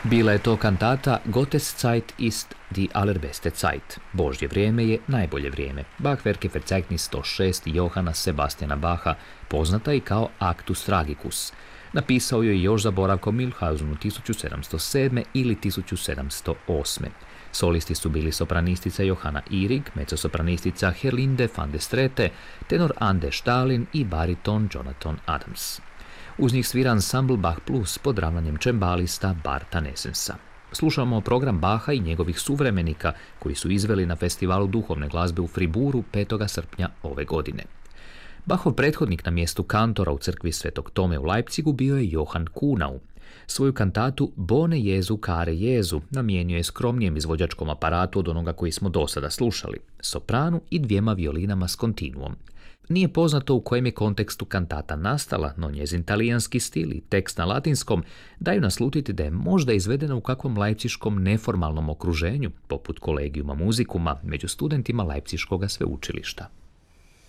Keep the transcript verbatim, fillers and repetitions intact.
Bila je to kantata Gottes Zeit ist die allerbeste Zeit. Božje vrijeme je najbolje vrijeme. Bachwerke Verzeichnis sto šest Johana Sebastiana Bacha, poznata i kao Actus Tragicus. Napisao ju je još za boravkom u Milhausenu tisuću sedamsto sedme ili tisuću sedamsto osme. Solisti su bili sopranistica Johanna Ihrig, mezzosopranistica Herlinde van de Strete, tenor Ande Stalin i bariton Jonathan Adams. Uz njih svira ansambl Bach Plus pod ravnanjem čembalista Barta Nessensa. Slušamo program Bacha i njegovih suvremenika koji su izveli na festivalu duhovne glazbe u Friburu petog srpnja ove godine. Bachov prethodnik na mjestu kantora u crkvi Svetog Tome u Leipzigu bio je Johann Kuhnau. Svoju kantatu Bone Jezu Kare Jezu namijenio je skromnijem izvođačkom aparatu od onoga koji smo do sada slušali, sopranu i dvijema violinama s kontinuom. Nije poznato u kojem je kontekstu kantata nastala, no njezin talijanski stil i tekst na latinskom daju naslutiti da je možda izvedena u kakvom leipziškom neformalnom okruženju, poput kolegijuma muzikuma među studentima Leipziškog sveučilišta.